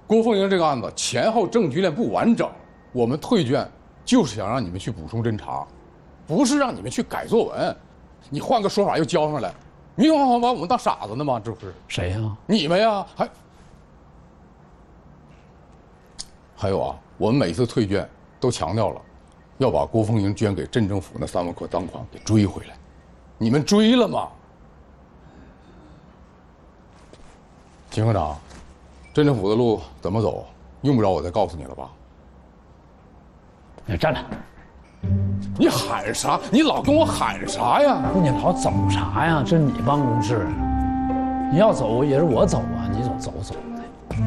郭凤英这个案子前后证据链不完整，我们退卷就是想让你们去补充侦查，不是让你们去改作文。你换个说法又交上来，明晃晃把我们当傻子呢吗？这不是谁呀？ 你们呀，还有啊，我们每次退卷都强调了，要把郭凤英捐给镇政府那3万块赃款给追回来。你们追了吗？秦科长，镇政府的路怎么走，用不着我再告诉你了吧？ 你站着。 你喊啥？你老跟我喊啥呀？ 不，你老走啥呀？这是你办公室，你要走也是我走啊，你走。